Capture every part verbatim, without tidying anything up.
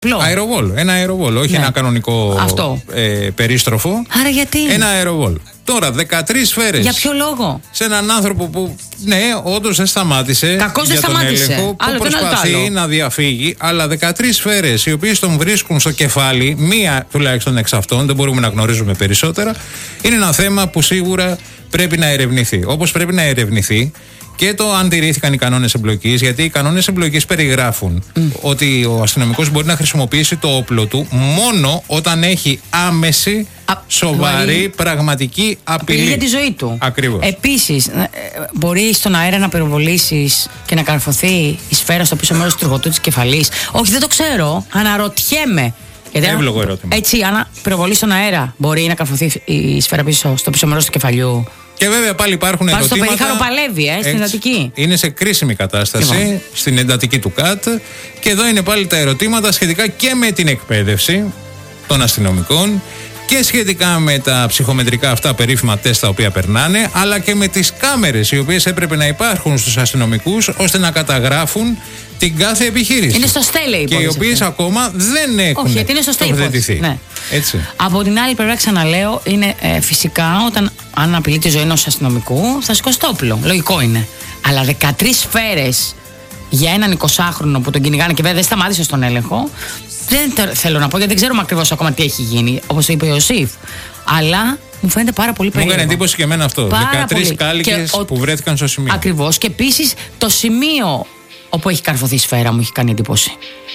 Αεροβόλ. Ένα αεροβόλ, όχι ναι. ένα κανονικό ε, περίστροφο. Άρα γιατί? Ένα αεροβόλ. Τώρα, δεκατρείς σφαίρες. Για ποιο λόγο? Σε έναν άνθρωπο που, ναι, όντως δεν σταμάτησε. Κακώς δεν σταμάτησε. Έλεγχο, που προσπαθεί να διαφύγει, αλλά δεκατρείς σφαίρες οι οποίες τον βρίσκουν στο κεφάλι, μία τουλάχιστον εξ αυτών, δεν μπορούμε να γνωρίζουμε περισσότερα, είναι ένα θέμα που σίγουρα πρέπει να ερευνηθεί. Όπως πρέπει να ερευνηθεί και το αν τηρήθηκαν οι κανόνες εμπλοκής, γιατί οι κανόνες εμπλοκής περιγράφουν mm. ότι ο αστυνομικός μπορεί να χρησιμοποιήσει το όπλο του μόνο όταν έχει άμεση, Α, σοβαρή, μπορεί... πραγματική απειλή. Απειλή για τη ζωή του. Ακριβώς. Επίσης, μπορεί στον αέρα να πυροβολήσεις και να καρφωθεί η σφαίρα στο πίσω μέρος του τροχωτού της κεφαλής? Όχι, δεν το ξέρω. Αναρωτιέμαι. Εύλογο ερώτημα. Έτσι, αν πυροβολεί στον αέρα, μπορεί να καρφωθεί η σφαίρα πίσω στο πίσω μέρος του κεφαλιού? Και βέβαια πάλι υπάρχουν Πάλι ερωτήματα. Στο περίχαρο παλεύει, ε, στην εντατική. Είναι σε κρίσιμη κατάσταση, λοιπόν, στην εντατική του ΚΑΤ. Και εδώ είναι πάλι τα ερωτήματα σχετικά και με την εκπαίδευση των αστυνομικών και σχετικά με τα ψυχομετρικά αυτά περίφημα τεστ τα οποία περνάνε, αλλά και με τις κάμερες οι οποίες έπρεπε να υπάρχουν στους αστυνομικούς ώστε να καταγράφουν την κάθε επιχείρηση. Είναι στο στέλε η και οι οποίες ακόμα δεν έχουν τοποθετηθεί. Ναι. Έτσι. Από την άλλη πλευρά, ξαναλέω, είναι ε, φυσικά όταν αν απειλεί τη ζωή ενός αστυνομικού θα σηκώσει το όπλο. Λογικό είναι. Αλλά δεκατρείς σφαίρες για έναν εικοσάχρονο που τον κυνηγάνε και βέβαια δεν σταμάτησε στον έλεγχο. Δεν θέλω να πω γιατί δεν ξέρουμε ακριβώς ακόμα τι έχει γίνει, όπως το είπε ο Ιωσήφ. Αλλά μου φαίνεται πάρα πολύ περίεργο. Μου έκανε εντύπωση και εμένα αυτό. δεκατρείς κάλικες που βρέθηκαν στο σημείο. Ακριβώς. Και επίσης το σημείο όπου έχει καρφωθεί η σφαίρα μου έχει κάνει εντύπωση.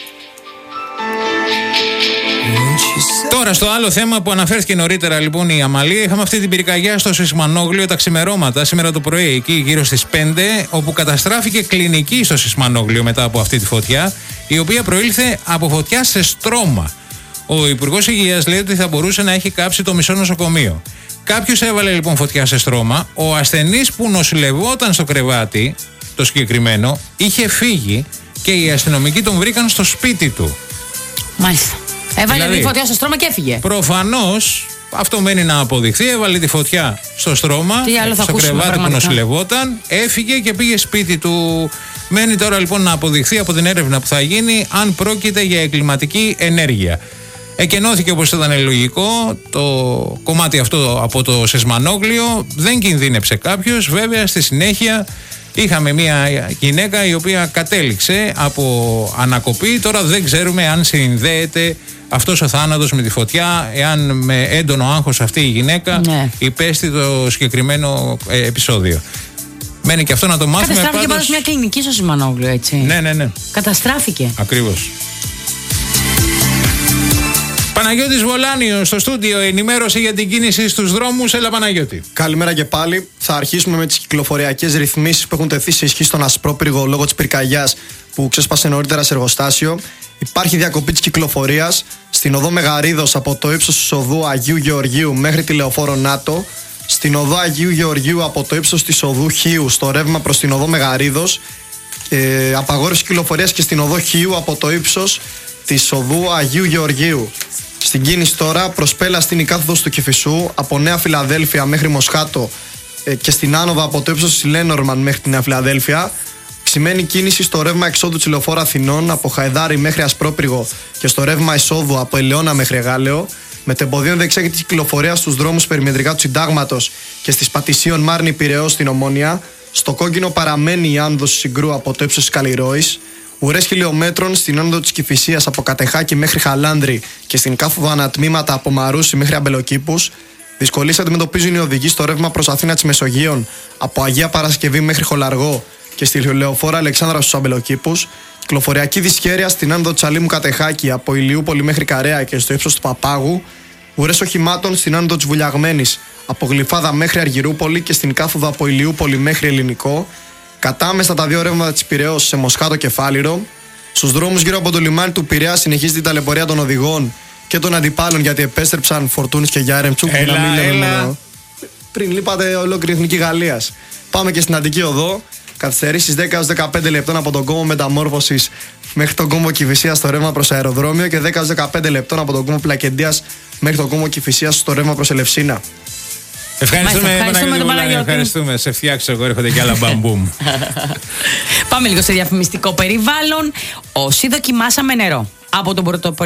Τώρα στο άλλο θέμα που αναφέρθηκε νωρίτερα λοιπόν η Αμαλία, είχαμε αυτή την πυρκαγιά στο Σισμανόγλιο τα ξημερώματα σήμερα το πρωί, εκεί γύρω στις πέντε, όπου καταστράφηκε κλινική στο Σισμανόγλιο μετά από αυτή τη φωτιά, η οποία προήλθε από φωτιά σε στρώμα. Ο Υπουργός Υγείας λέει ότι θα μπορούσε να έχει κάψει το μισό νοσοκομείο. Κάποιος έβαλε λοιπόν φωτιά σε στρώμα, ο ασθενής που νοσηλευόταν στο κρεβάτι, το συγκεκριμένο, είχε φύγει και οι αστυνομικοί τον βρήκαν στο σπίτι του. Μάλιστα. Έβαλε δηλαδή, τη φωτιά στο στρώμα και έφυγε. Προφανώς αυτό μένει να αποδειχθεί. Έβαλε τη φωτιά στο στρώμα, στο κρεβάτι που νοσηλευόταν, έφυγε και πήγε σπίτι του. Μένει τώρα λοιπόν να αποδειχθεί από την έρευνα που θα γίνει αν πρόκειται για εγκληματική ενέργεια. Εκενώθηκε όπως ήταν λογικό το κομμάτι αυτό από το Σισμανόγλιο. Δεν κινδύνεψε κάποιος. Βέβαια στη συνέχεια είχαμε μια γυναίκα η οποία κατέληξε από ανακοπή. Τώρα δεν ξέρουμε αν συνδέεται αυτός ο θάνατος με τη φωτιά, εάν με έντονο άγχος αυτή η γυναίκα ναι. υπέστη το συγκεκριμένο ε, επεισόδιο. Μένει και αυτό να το μάθουμε. Καταστράφηκε πάντως μια κλινική στο Σισμανόγλιο, έτσι. Ναι, ναι, ναι. Καταστράφηκε. Ακριβώς. Παναγιώτης Βολάνιος στο στούντιο, ενημέρωση για την κίνηση στους δρόμους. Έλα Παναγιώτη. Καλημέρα και πάλι. Θα αρχίσουμε με τις κυκλοφοριακές ρυθμίσεις που έχουν τεθεί σε ισχύ στον Ασπρόπυργο λόγω της πυρκαγιάς που ξέσπασε νωρίτερα σε εργοστάσιο. Υπάρχει διακοπή της κυκλοφορίας στην οδό Μεγαρίδος από το ύψος της οδού Αγίου Γεωργίου μέχρι τη Λεωφόρο Νάτο. Στην οδό Αγίου Γεωργίου από το ύψος της οδού Χίου στο ρεύμα προς την οδό Μεγαρίδος. Ε, απαγόρευση κυκλοφορίας και στην οδό Χίου από το ύψος της οδού Αγίου Γεωργίου. Στην κίνηση τώρα, προσπέλα στην η κάθοδος του Κηφισού από Νέα Φιλαδέλφια μέχρι Μοσχάτο ε, και στην άνοδο από το ύψος της Λένορμαν μέχρι τη Νέα Φιλαδέλφια. Σημαίνει κίνηση στο ρεύμα εξόδου της Λεωφόρου Αθηνών από Χαϊδάρι μέχρι Ασπρόπυργο και στο ρεύμα εισόδου από Ελαιώνα μέχρι Εγάλεο. Μετεμποδίων διεξάγεται κυκλοφορία στους δρόμους περιμετρικά του Συντάγματος και στις Πατησίων Μάρνη Πειραιώς στην Ομόνια. Στο κόκκινο παραμένει η άνοδος του Συγκρού από το ύψος της Καλλιρόης. Ουρές χιλιόμετρων στην άνοδο της Κηφισίας από Κατεχάκη μέχρι Χαλάνδρη και στην κάθοδο ανατμήματα από Μαρούσι μέχρι Αμπελοκήπους. Δυσκολίες αντιμετωπίζουν οι οδηγοί στο ρεύμα προς Αθήνα της Μεσογείων από Αγία Παρασκευή μέχρι Χολαργό και στη Λεωφόρο Αλεξάνδρα στους Αμπελοκήπους. Κυκλοφοριακή δυσχέρεια στην άνοδο Τσαλίμου Κατεχάκη από Ηλιούπολη μέχρι Καρέα και στο ύψος του Παπάγου. Ουρές οχημάτων στην άνοδο της Βουλιαγμένης από Γλυφάδα μέχρι Αργυρούπολη και στην κάθοδο από Ηλιούπολη μέχρι Ελληνικό. Κατάμεστα τα δύο ρεύματα της Πειραιώς σε Μοσχάτο και Φάληρο. Στους δρόμους γύρω από το λιμάνι του Πειραιά συνεχίζεται η ταλαιπωρία των οδηγών και των αντιπάλων γιατί επέστρεψαν Φορτούνης και Γιάρεμτσουκ. Έλα, έλα. Πριν λείπατε ολόκληρη εθνική Γαλλίας. Πάμε και στην Αττική Οδό. Καθυστερήσεις δέκα έως δεκαπέντε λεπτών από τον κόμβο Μεταμόρφωσης μέχρι τον κόμβο Κηφισίας στο ρεύμα προς αεροδρόμιο και δέκα έως δεκαπέντε λεπτών από τον κόμβο Πλακεντίας μέχρι τον κόμβο Κηφισίας στο ρεύμα προς Ελευσίνα. Ευχαριστούμε, ευχαριστούμε τον Παναγιώτη. Ευχαριστούμε. Σε φτιάξω εγώ, έρχονται και άλλα μπαμπούμ. Πάμε λίγο σε διαφημιστικό περιβάλλον. Όσοι δοκιμάσαμε νερό από τον πρωτοπόρο